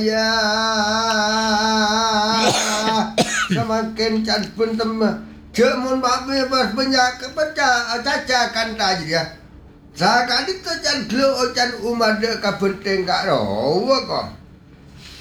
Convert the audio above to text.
saya semakin can pun Jemun babi pas penyakit pecah cacakan tadi ya. Sakit itu can glo can umade ka penting kak rawa kok.